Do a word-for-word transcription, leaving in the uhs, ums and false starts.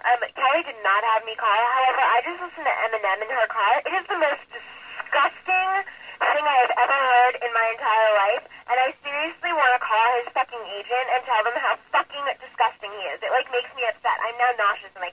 Um, Kelly did not have me call. However, I just listened to Eminem in her car. It is the most disgusting thing I have ever heard in my entire life, and I seriously want to call his fucking agent and tell them how fucking disgusting he is. It, like, makes me upset. I'm now nauseous in my